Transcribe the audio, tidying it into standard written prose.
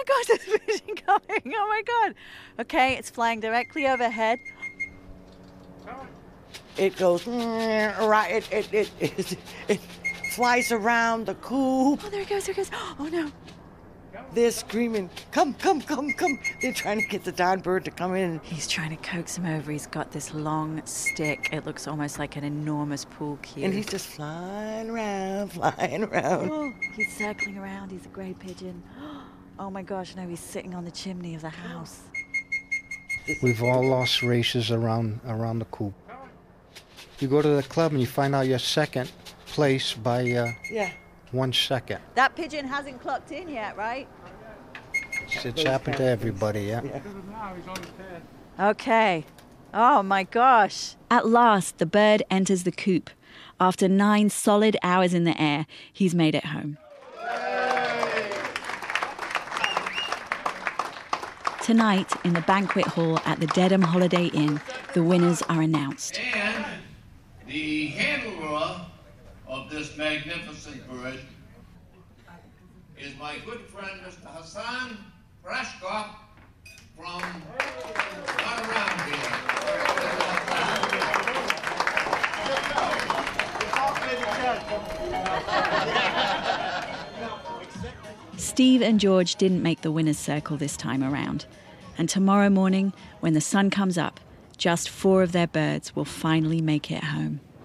gosh, there's a pigeon coming. Oh my God. Okay, it's flying directly overhead. It goes right. It flies around the coop. Oh, there it goes. Oh no. They're screaming, come. They're trying to get the darn bird to come in. He's trying to coax him over. He's got this long stick. It looks almost like an enormous pool cue. And he's just flying around. Oh, he's circling around. He's a grey pigeon. Oh my gosh, no, he's sitting on the chimney of the house. We've all lost races around the coop. You go to the club and you find out you're second place by 1 second. That pigeon hasn't clocked in yet, right? It's happened to everybody, yeah. Okay. Oh my gosh. At last, the bird enters the coop. After 9 solid hours in the air, he's made it home. Tonight, in the banquet hall at the Dedham Holiday Inn, the winners are announced. And the handler of this magnificent bird is my good friend, Mr. Hassan Brashkov from not around here. Steve and George didn't make the winner's circle this time around. And tomorrow morning, when the sun comes up, just 4 of their birds will finally make it home.